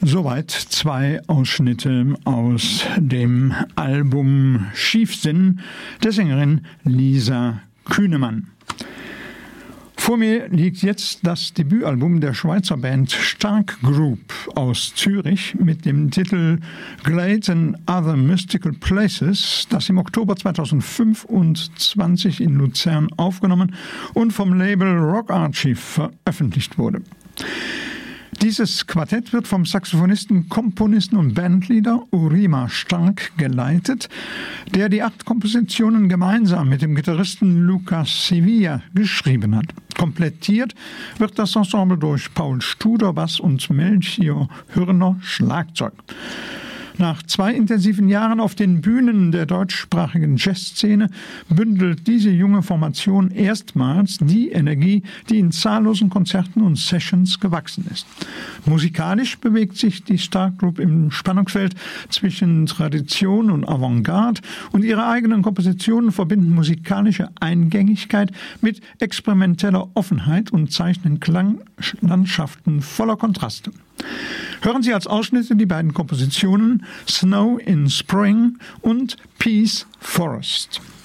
Soweit 2 Ausschnitte aus dem Album Schiefsinn der Sängerin Lisa Kühnemann. Vor mir liegt jetzt das Debütalbum der Schweizer Band Stark Group aus Zürich mit dem Titel Glades and Other Mystical Places, das im Oktober 2025 in Luzern aufgenommen und vom Label Rock Archive veröffentlicht wurde. Dieses Quartett wird vom Saxophonisten, Komponisten und Bandleader Urima Stark geleitet, der die 8 Kompositionen gemeinsam mit dem Gitarristen Lucas Sevilla geschrieben hat. Komplettiert wird das Ensemble durch Paul Studer Bass und Melchior Hürner Schlagzeug. Nach 2 intensiven Jahren auf den Bühnen der deutschsprachigen Jazzszene bündelt diese junge Formation erstmals die Energie, die in zahllosen Konzerten und Sessions gewachsen ist. Musikalisch bewegt sich die Stark Group im Spannungsfeld zwischen Tradition und Avantgarde und ihre eigenen Kompositionen verbinden musikalische Eingängigkeit mit experimenteller Offenheit und zeichnen Klanglandschaften voller Kontraste. Hören Sie als Ausschnitte die beiden Kompositionen Snow in Spring und Peace Forest.